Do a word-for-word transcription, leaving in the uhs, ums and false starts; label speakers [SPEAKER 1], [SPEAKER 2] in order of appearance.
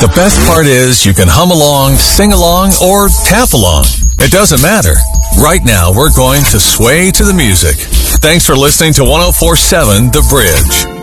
[SPEAKER 1] The best part is you can hum along, sing along, or tap along. It doesn't matter. Right now, we're going to sway to the music. Thanks for listening to one oh four point seven The Bridge.